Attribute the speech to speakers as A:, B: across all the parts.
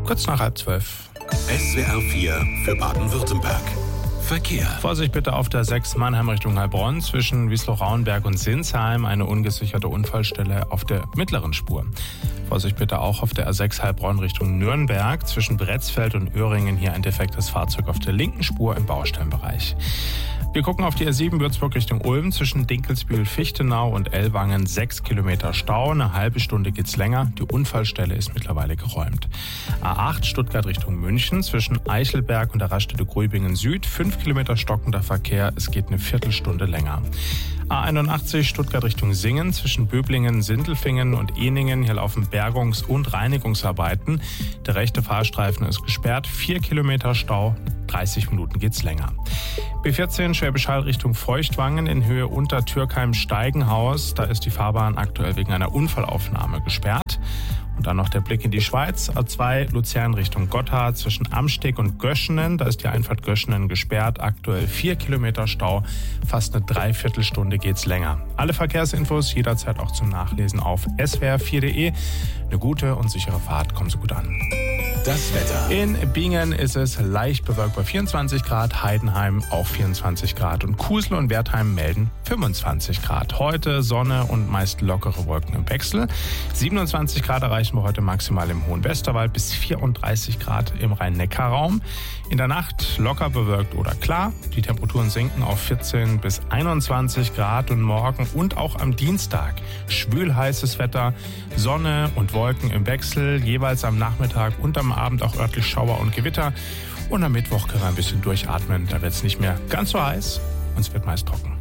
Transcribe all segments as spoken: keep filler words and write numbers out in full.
A: Kurz nach halb zwölf.
B: S W R vier für Baden-Württemberg. Verkehr.
A: Vorsicht bitte auf der sechs Mannheim Richtung Heilbronn zwischen Wiesloch-Rauenberg und Sinsheim. Eine ungesicherte Unfallstelle auf der mittleren Spur. Vorsicht bitte auch auf der A sechs Heilbronn Richtung Nürnberg. Zwischen Bretzfeld und Öhringen hier ein defektes Fahrzeug auf der linken Spur im Baustellenbereich. Wir gucken auf die A sieben Würzburg Richtung Ulm zwischen Dinkelsbühl-Fichtenau und Ellwangen. Sechs Kilometer Stau, eine halbe Stunde geht's länger. Die Unfallstelle ist mittlerweile geräumt. A acht Stuttgart Richtung München zwischen Eichelberg und der Raststätte Grübingen Süd. Fünf Kilometer stockender Verkehr, es geht eine Viertelstunde länger. A einundachtzig Stuttgart Richtung Singen zwischen Böblingen, Sindelfingen und Ehningen. Hier laufen Bergungs- und Reinigungsarbeiten. Der rechte Fahrstreifen ist gesperrt. Vier Kilometer Stau, dreißig Minuten geht's länger. B vierzehn Schwäbisch Hall Richtung Feuchtwangen in Höhe unter Türkheim-Steigenhaus. Da ist die Fahrbahn aktuell wegen einer Unfallaufnahme gesperrt. Und dann noch der Blick in die Schweiz. A zwei Luzern Richtung Gotthard zwischen Amsteg und Göschenen. Da ist die Einfahrt Göschenen gesperrt. Aktuell vier Kilometer Stau. Fast eine Dreiviertelstunde geht's länger. Alle Verkehrsinfos jederzeit auch zum Nachlesen auf s w r vier punkt d e. Eine gute und sichere Fahrt. Kommen Sie gut an.
B: Das Wetter.
A: In Bingen ist es leicht bewölkt bei vierundzwanzig Grad, Heidenheim auch vierundzwanzig Grad und Kusel und Wertheim melden fünfundzwanzig Grad. Heute Sonne und meist lockere Wolken im Wechsel. siebenundzwanzig Grad erreichen wir heute maximal im Hohen Westerwald bis vierunddreißig Grad im Rhein-Neckar-Raum. In der Nacht locker bewölkt oder klar. Die Temperaturen sinken auf vierzehn bis einundzwanzig Grad und morgen und auch am Dienstag schwül-heißes Wetter, Sonne und Wolken im Wechsel, jeweils am Nachmittag und am Abend auch örtlich Schauer und Gewitter. Und am Mittwoch können wir ein bisschen durchatmen. Da wird es nicht mehr ganz so heiß und es wird meist trocken.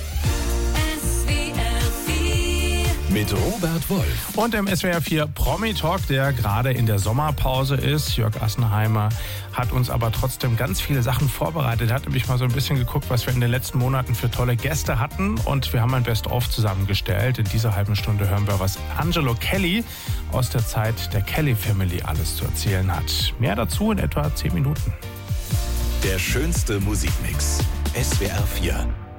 B: Mit Robert Wolf.
A: Und im S W R vier Promi-Talk, der gerade in der Sommerpause ist. Jörg Assenheimer hat uns aber trotzdem ganz viele Sachen vorbereitet. Er hat nämlich mal so ein bisschen geguckt, was wir in den letzten Monaten für tolle Gäste hatten. Und wir haben ein Best-of zusammengestellt. In dieser halben Stunde hören wir, was Angelo Kelly aus der Zeit der Kelly Family alles zu erzählen hat. Mehr dazu in etwa zehn Minuten.
B: Der schönste Musikmix. S W R vier.